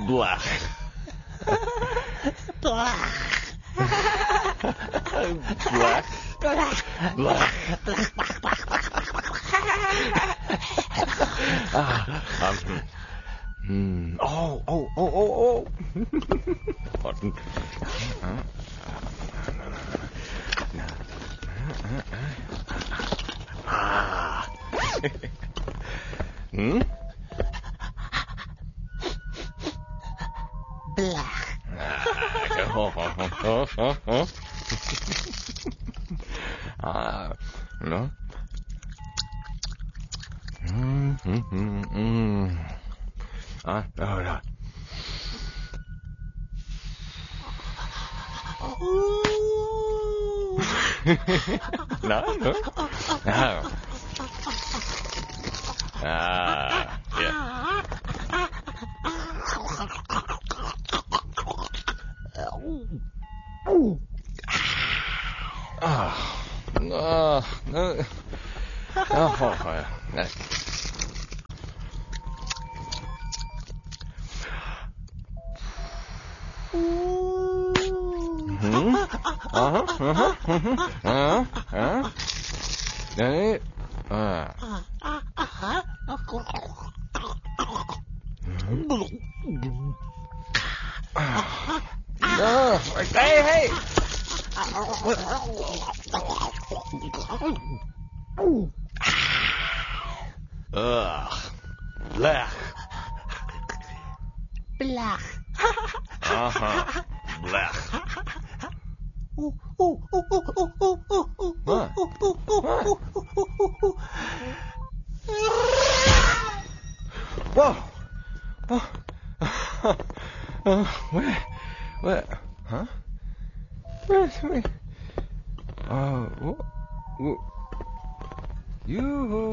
Blah. Blah. Blah. Blah. Oh. Pardon. Hmm? Blah. No. No. No. Yeah. No. Yeah. Hey! Blech. Blah. Blech. Whoa. What? Huh? Where? You.